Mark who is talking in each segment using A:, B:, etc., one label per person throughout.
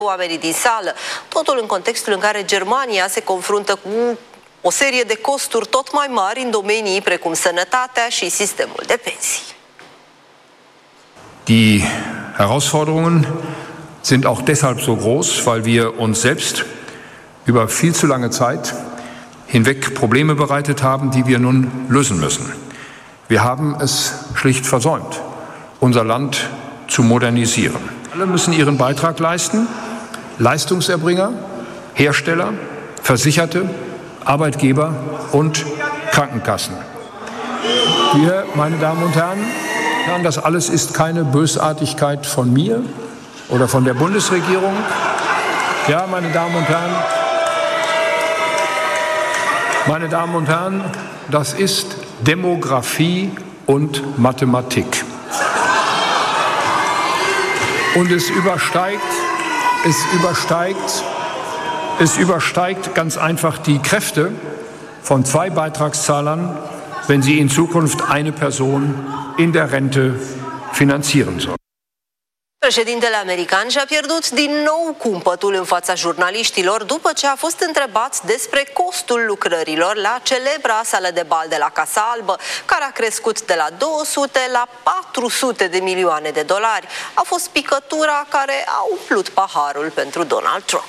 A: oamenii din sală, totul în contextul în care Germania se confruntă cu o serie de costuri tot mai mari în domenii precum sănătatea și sistemul de pensii.
B: Die Herausforderungen sind auch deshalb so groß, weil wir uns selbst über viel zu lange Zeit hinweg Probleme bereitet haben, die wir nun lösen müssen. Wir haben es schlicht versäumt, unser Land zu modernisieren. Alle müssen ihren Beitrag leisten, Leistungserbringer, Hersteller, Versicherte, Arbeitgeber und Krankenkassen. Wir, meine Damen und Herren, das alles ist keine Bösartigkeit von mir oder von der Bundesregierung. Ja, meine Damen und Herren, das ist Demografie und Mathematik. Und es übersteigt ganz einfach die Kräfte von 2 Beitragszahlern, wenn sie in Zukunft eine Person in der Rente finanzieren soll.
A: Președintele american și-a pierdut din nou cumpătul în fața jurnaliștilor după ce a fost întrebat despre costul lucrărilor la celebra sală de bal de la Casa Albă, care a crescut de la 200 la 400 de milioane de dolari. A fost picătura care a umplut paharul pentru Donald Trump.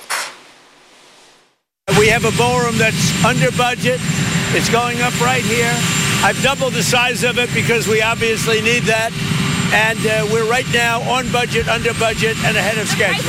C: We have a ballroom that's under budget. It's going up right here. I've doubled the size of it because we obviously need that. And we're right now on budget, under budget, and ahead of schedule.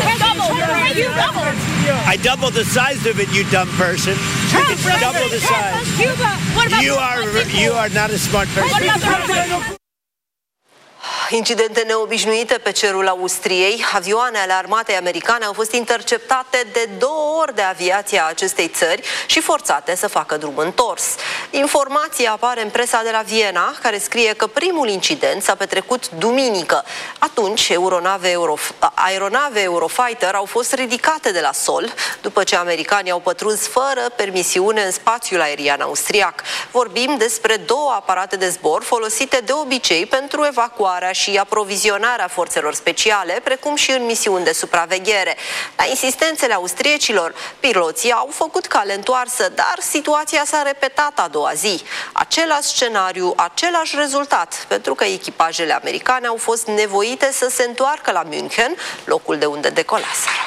C: I doubled the size of it, you dumb person. It's double the size. You are not a smart person.
A: Incidente neobișnuite pe cerul Austriei. Avioane ale armatei americane au fost interceptate de 2 ori de aviația acestei țări și forțate să facă drum întors. Informația apare în presa de la Viena, care scrie că primul incident s-a petrecut duminică. Atunci, aeronave Eurofighter au fost ridicate de la sol, după ce americanii au pătruns fără permisiune în spațiul aerian austriac. Vorbim despre 2 aparate de zbor folosite de obicei pentru evacuarea și aprovizionarea forțelor speciale, precum și în misiuni de supraveghere. La insistențele austriecilor, piloții au făcut cale întoarsă, dar situația s-a repetat a doua zi. Același scenariu, același rezultat, pentru că echipajele americane au fost nevoite să se întoarcă la München, locul de unde decolaseră.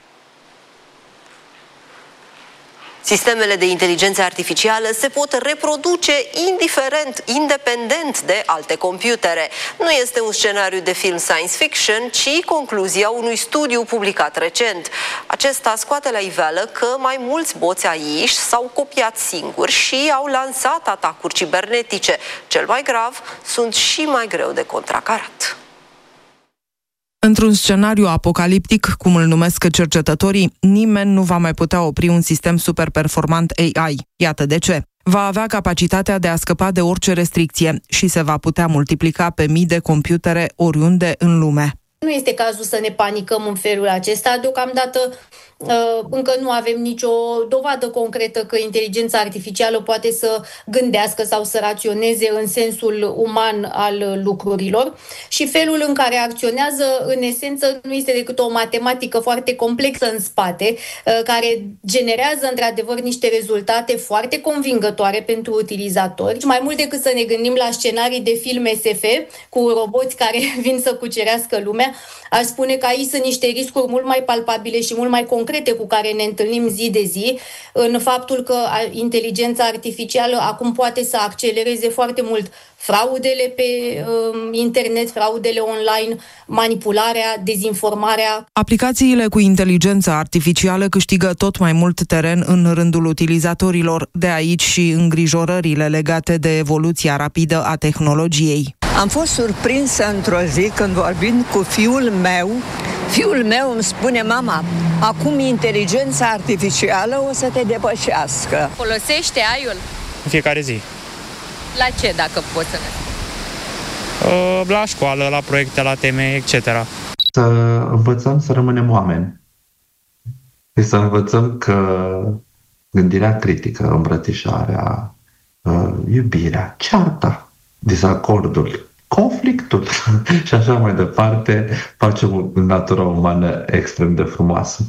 A: Sistemele de inteligență artificială se pot reproduce independent de alte computere. Nu este un scenariu de film science fiction, ci concluzia unui studiu publicat recent. Acesta scoate la iveală că mai mulți boți AI s-au copiat singuri și au lansat atacuri cibernetice. Cel mai grav, sunt și mai greu de contracarat.
D: Într-un scenariu apocaliptic, cum îl numesc cercetătorii, nimeni nu va mai putea opri un sistem super performant AI. Iată de ce. Va avea capacitatea de a scăpa de orice restricție și se va putea multiplica pe mii de computere oriunde în lume.
E: Nu este cazul să ne panicăm în felul acesta. Deocamdată încă nu avem nicio dovadă concretă că inteligența artificială poate să gândească sau să raționeze în sensul uman al lucrurilor și felul în care acționează, în esență, nu este decât o matematică foarte complexă în spate, care generează într-adevăr niște rezultate foarte convingătoare pentru utilizatori. Și mai mult decât să ne gândim la scenarii de film SF cu roboți care vin să cucerească lumea, aș spune că aici sunt niște riscuri mult mai palpabile și mult mai concrete cu care ne întâlnim zi de zi, în faptul că inteligența artificială acum poate să accelereze foarte mult fraudele pe internet, fraudele online, manipularea, dezinformarea.
D: Aplicațiile cu inteligență artificială câștigă tot mai mult teren în rândul utilizatorilor, de aici și îngrijorările legate de evoluția rapidă a tehnologiei.
F: Am fost surprinsă într-o zi când vorbind cu fiul meu îmi spune: mama, acum inteligența artificială o să te depășească.
G: Folosește AI-ul?
H: În fiecare zi.
G: La ce, dacă poți să ne
H: spui? La școală, la proiecte, la teme, etc.
I: Să învățăm să rămânem oameni. Să învățăm că gândirea critică, îmbrățișarea, iubirea, cearta, dezacordul, conflictul și așa mai departe face natura umană extrem de frumoasă.